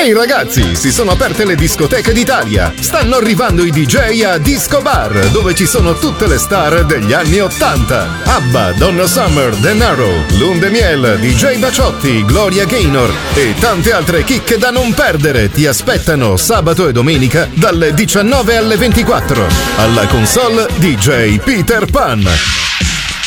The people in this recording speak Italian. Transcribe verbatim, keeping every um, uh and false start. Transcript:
Ehi ragazzi, si sono aperte le discoteche d'Italia. Stanno arrivando i D J a Disco Bar, dove ci sono tutte le star degli anni ottanta. ABBA, Donna Summer, De Niro, Lune Miel, D J Baciotti, Gloria Gaynor e tante altre chicche da non perdere ti aspettano sabato e domenica dalle diciannove alle ventiquattro. Alla console D J Peter Pan.